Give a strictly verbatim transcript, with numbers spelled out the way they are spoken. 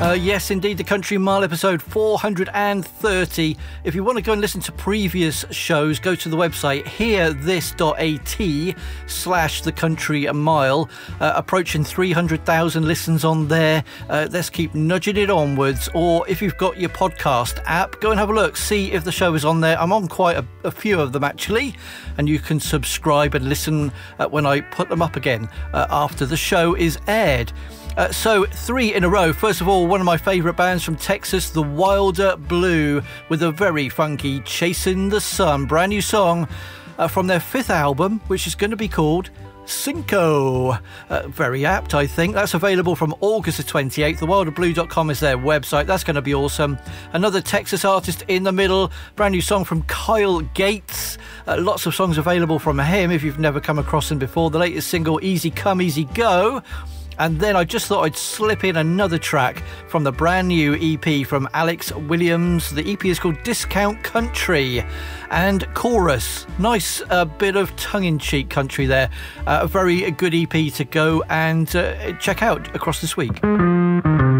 Uh, yes, indeed, the Country Mile episode four hundred thirty. If you want to go and listen to previous shows, go to the website hearthis.at slash the Country Mile. Uh, approaching three hundred thousand listens on there. Uh, let's keep nudging it onwards. Or if you've got your podcast app, go and have a look. See if the show is on there. I'm on quite a, a few of them, actually. And you can subscribe and listen uh, when I put them up again uh, after the show is aired. Uh, so, three in a row. First of all, one of my favourite bands from Texas, The Wilder Blue, with a very funky Chasing the Sun. Brand new song uh, from their fifth album, which is going to be called Cinco. Uh, very apt, I think. That's available from August the twenty-eighth. the wilder blue dot com is their website. That's going to be awesome. Another Texas artist in the middle. Brand new song from Kyle Gates. Uh, lots of songs available from him if you've never come across him before. The latest single, Easy Come, Easy Go. And then I just thought I'd slip in another track from the brand new E P from Alex Williams. The E P is called Discount Country and Chorus. Nice uh, bit of tongue-in-cheek country there. Uh, a very good E P to go and uh, check out across this week.